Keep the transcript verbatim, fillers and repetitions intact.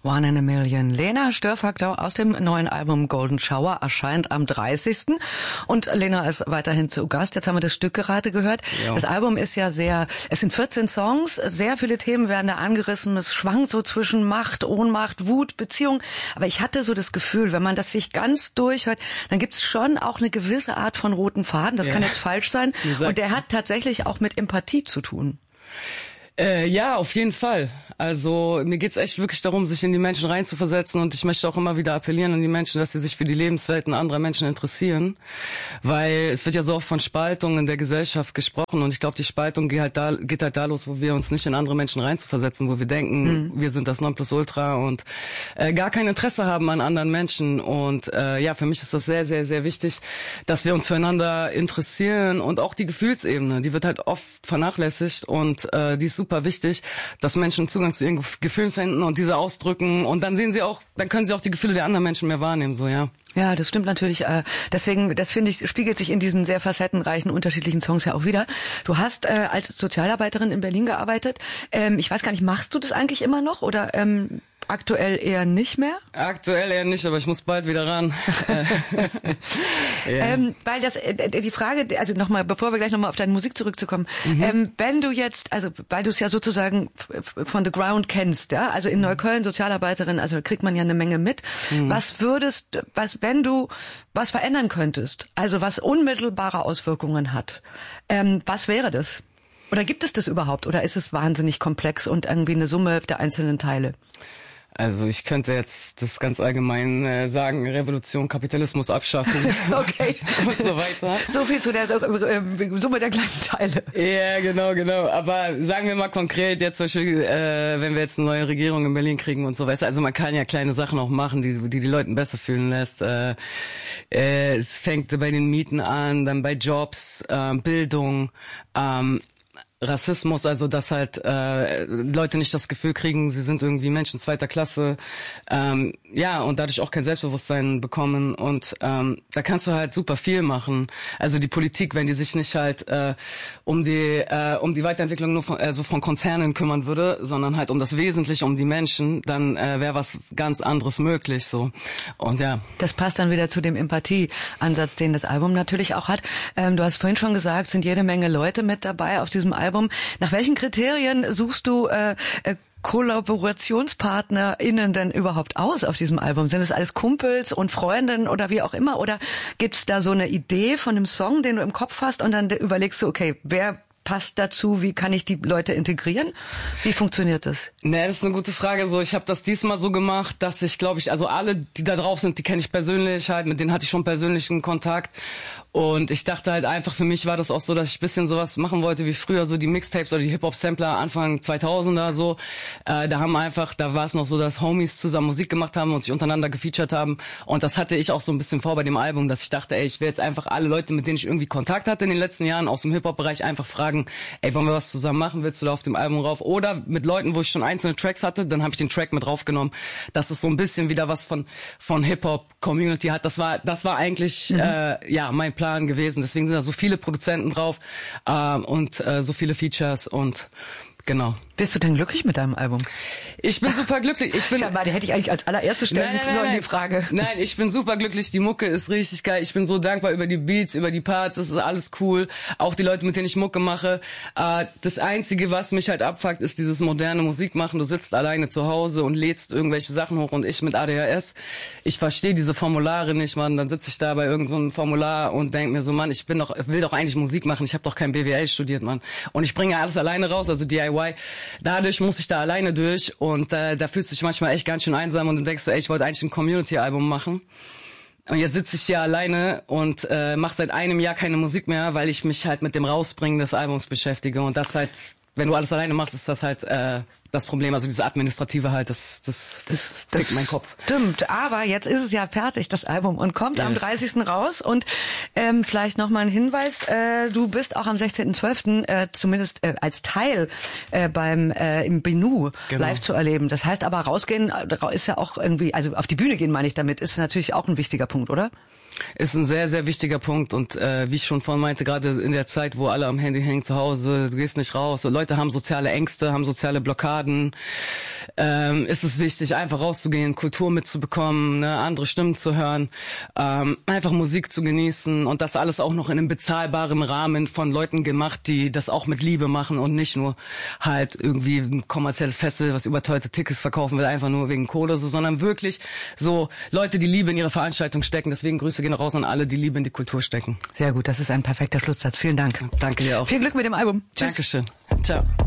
One in a Million. Lena Störfaktor aus dem neuen Album Golden Shower erscheint am dreißigsten Und Lena ist weiterhin zu Gast. Jetzt haben wir das Stück gerade gehört. Ja. Das Album ist ja sehr, es sind vierzehn Songs, sehr viele Themen werden da angerissen. Es schwankt so zwischen Macht, Ohnmacht, Wut, Beziehung. Aber ich hatte so das Gefühl, wenn man das sich ganz durchhört, dann gibt es schon auch eine gewisse Art von roten Faden. Das ja. kann jetzt falsch sein. Und der hat tatsächlich auch mit Empathie zu tun. Äh, ja, auf jeden Fall. Also mir geht's echt wirklich darum, sich in die Menschen reinzuversetzen, und ich möchte auch immer wieder appellieren an die Menschen, dass sie sich für die Lebenswelten anderer Menschen interessieren, weil es wird ja so oft von Spaltung in der Gesellschaft gesprochen, und ich glaube, die Spaltung geht halt, da, geht halt da los, wo wir uns nicht in andere Menschen reinzuversetzen, wo wir denken, mhm. wir sind das Nonplusultra und äh, gar kein Interesse haben an anderen Menschen. Und äh, ja, für mich ist das sehr, sehr, sehr wichtig, dass wir uns füreinander interessieren, und auch die Gefühlsebene, die wird halt oft vernachlässigt, und äh, die ist super wichtig, dass Menschen Zugang zu ihren Gefühlen finden und diese ausdrücken, und dann sehen sie auch, dann können sie auch die Gefühle der anderen Menschen mehr wahrnehmen, so, ja. Ja, das stimmt natürlich. Deswegen, das finde ich, spiegelt sich in diesen sehr facettenreichen, unterschiedlichen Songs ja auch wieder. Du hast äh, als Sozialarbeiterin in Berlin gearbeitet. Ähm, ich weiß gar nicht, machst du das eigentlich immer noch oder ähm, aktuell eher nicht mehr? Aktuell eher nicht, aber ich muss bald wieder ran. ja. ähm, weil das, äh, die Frage, also nochmal, bevor wir gleich nochmal auf deine Musik zurückzukommen, mhm. ähm, wenn du jetzt, also weil du es ja sozusagen von the ground kennst, ja, also in Neukölln Sozialarbeiterin, also kriegt man ja eine Menge mit. Mhm. Was würdest, was wenn du was verändern könntest, also was unmittelbare Auswirkungen hat, ähm, was wäre das? Oder gibt es das überhaupt? Oder ist es wahnsinnig komplex und irgendwie eine Summe der einzelnen Teile? Also ich könnte jetzt das ganz allgemein äh, sagen, Revolution, Kapitalismus abschaffen. Okay. Und so weiter. So viel zu der äh, Summe der kleinen Teile. Ja, genau, genau. Aber sagen wir mal konkret, jetzt zum Beispiel, äh, wenn wir jetzt eine neue Regierung in Berlin kriegen und so weiter. Also man kann ja kleine Sachen auch machen, die die, die Leuten besser fühlen lässt. Äh, äh, es fängt bei den Mieten an, dann bei Jobs, äh, Bildung, ähm, Rassismus, also dass halt äh, Leute nicht das Gefühl kriegen, sie sind irgendwie Menschen zweiter Klasse, ähm, ja, und dadurch auch kein Selbstbewusstsein bekommen, und ähm, da kannst du halt super viel machen. Also die Politik, wenn die sich nicht halt äh, um die äh, um die Weiterentwicklung nur von, also von Konzernen kümmern würde, sondern halt um das Wesentliche, um die Menschen, dann äh, wäre was ganz anderes möglich, so. Und ja. Das passt dann wieder zu dem Empathie-Ansatz, den das Album natürlich auch hat. Ähm, du hast vorhin schon gesagt, sind jede Menge Leute mit dabei auf diesem Album. Nach welchen Kriterien suchst du äh, äh, KollaborationspartnerInnen denn überhaupt aus auf diesem Album? Sind es alles Kumpels und Freundinnen oder wie auch immer? Oder gibt es da so eine Idee von einem Song, den du im Kopf hast, und dann überlegst du, okay, wer passt dazu, wie kann ich die Leute integrieren? Wie funktioniert das? Ne, das ist eine gute Frage. So, ich habe das diesmal so gemacht, dass ich, glaube ich, also alle, die da drauf sind, die kenne ich persönlich halt, mit denen hatte ich schon persönlichen Kontakt. Und ich dachte halt einfach, für mich war das auch so, dass ich ein bisschen sowas machen wollte wie früher, so die Mixtapes oder die Hip-Hop-Sampler Anfang zweitausender so. Äh, da haben einfach, da war es noch so, dass Homies zusammen Musik gemacht haben und sich untereinander gefeatured haben. Und das hatte ich auch so ein bisschen vor bei dem Album, dass ich dachte, ey, ich will jetzt einfach alle Leute, mit denen ich irgendwie Kontakt hatte in den letzten Jahren aus dem Hip-Hop-Bereich, einfach fragen, ey, wollen wir was zusammen machen? Willst du da auf dem Album rauf? Oder mit Leuten, wo ich schon einzelne Tracks hatte, dann habe ich den Track mit draufgenommen, dass es so ein bisschen wieder was von von Hip-Hop-Community hat. Das war das war eigentlich mhm. äh, ja mein Plan gewesen. Deswegen sind da so viele Produzenten drauf äh, und äh, so viele Features, und genau. Bist du denn glücklich mit deinem Album? Ich bin super glücklich. Ich bin, Tja, die hätte ich eigentlich als allererste stellen nein, nein, sollen, nein, die Frage. Nein, ich bin super glücklich. Die Mucke ist richtig geil. Ich bin so dankbar über die Beats, über die Parts. Das ist alles cool. Auch die Leute, mit denen ich Mucke mache. Äh, das Einzige, was mich halt abfuckt, ist dieses moderne Musik machen. Du sitzt alleine zu Hause und lädst irgendwelche Sachen hoch, und ich mit A D H S. Ich verstehe diese Formulare nicht, Mann. Dann sitze ich da bei irgendeinem so Formular und denke mir so, Mann, ich bin doch, will doch eigentlich Musik machen. Ich habe doch kein B W L studiert, Mann. Und ich bringe alles alleine raus, also D I Y. Dadurch muss ich da alleine durch, und äh, da fühlst du dich manchmal echt ganz schön einsam, und dann denkst du, ey, ich wollte eigentlich ein Community-Album machen. Und jetzt sitze ich hier alleine und äh, mache seit einem Jahr keine Musik mehr, weil ich mich halt mit dem Rausbringen des Albums beschäftige. Und das halt, wenn du alles alleine machst, ist das halt äh, das Problem. Also diese Administrative halt, das das das, das fickt meinen Kopf. Stimmt, aber jetzt ist es ja fertig, das Album, und kommt yes. am dreißigsten raus. Und ähm, vielleicht noch mal ein Hinweis, äh, du bist auch am sechzehnten zwölften Äh, zumindest äh, als Teil äh, beim äh, im Benu genau. live zu erleben. Das heißt aber, rausgehen ist ja auch irgendwie, also auf die Bühne gehen meine ich damit, ist natürlich auch ein wichtiger Punkt, oder? Ist ein sehr, sehr wichtiger Punkt, und äh, wie ich schon vorhin meinte, gerade in der Zeit, wo alle am Handy hängen zu Hause, du gehst nicht raus, so Leute haben soziale Ängste, haben soziale Blockaden, ähm, ist es wichtig, einfach rauszugehen, Kultur mitzubekommen, ne, andere Stimmen zu hören, ähm, einfach Musik zu genießen und das alles auch noch in einem bezahlbaren Rahmen von Leuten gemacht, die das auch mit Liebe machen und nicht nur halt irgendwie ein kommerzielles Festival, was überteuerte Tickets verkaufen will, einfach nur wegen Kohle, so, sondern wirklich so Leute, die Liebe in ihre Veranstaltung stecken. Deswegen Grüße gehen raus an alle, die Liebe in die Kultur stecken. Sehr gut, das ist ein perfekter Schlusssatz. Vielen Dank. Danke dir auch. Viel Glück mit dem Album. Tschüss. Dankeschön. Ciao.